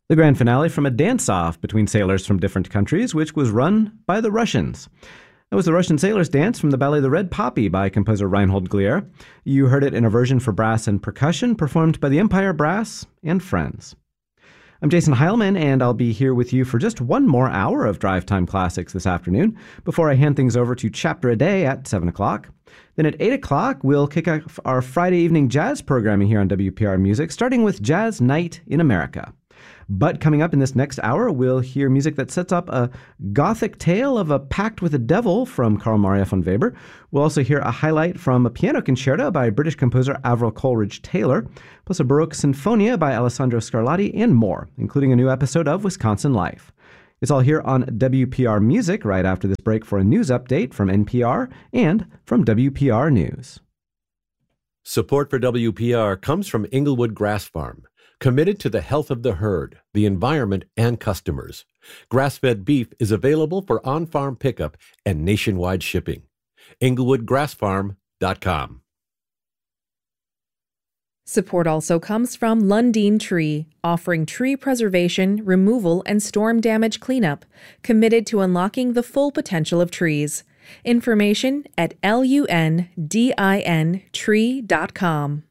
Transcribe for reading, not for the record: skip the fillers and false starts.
The grand finale from a dance-off between sailors from different countries, which was run by the Russians. That was the Russian Sailors Dance from the ballet The Red Poppy by composer Reinhold Glier. You heard it in a version for brass and percussion performed by the Empire Brass and Friends. I'm Jason Heilman, and I'll be here with you for just one more hour of Drive Time Classics this afternoon before I hand things over to Chapter a Day at 7 o'clock. Then at 8 o'clock, we'll kick off our Friday evening jazz programming here on WPR Music, starting with Jazz Night in America. But coming up in this next hour, we'll hear music that sets up a gothic tale of a pact with the devil from Carl Maria von Weber. We'll also hear a highlight from a piano concerto by British composer Avril Coleridge-Taylor, plus a Baroque Sinfonia by Alessandro Scarlatti, and more, including a new episode of Wisconsin Life. It's all here on WPR Music right after this break for a news update from NPR and from WPR News. Support for WPR comes from Englewood Grass Farm, committed to the health of the herd, the environment, and customers. Grass-fed beef is available for on-farm pickup and nationwide shipping. EnglewoodGrassFarm.com. Support also comes from Lundin Tree, offering tree preservation, removal, and storm damage cleanup, committed to unlocking the full potential of trees. Information at LUNDINtree.com.